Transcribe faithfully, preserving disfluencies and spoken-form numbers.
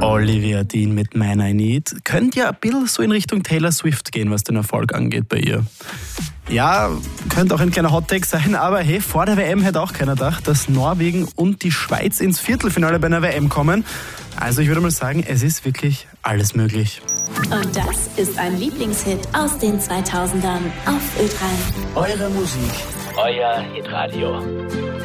Olivia Dean mit Man I Need. Könnte ja ein bisschen so in Richtung Taylor Swift gehen, was den Erfolg angeht bei ihr. Ja, könnte auch ein kleiner Hottake sein, aber hey, vor der W M hätte auch keiner gedacht, dass Norwegen und die Schweiz ins Viertelfinale bei einer W M kommen. Also ich würde mal sagen, es ist wirklich alles möglich. Und das ist ein Lieblingshit aus den zweitausendern auf Ö drei. Eure Musik, euer Hitradio.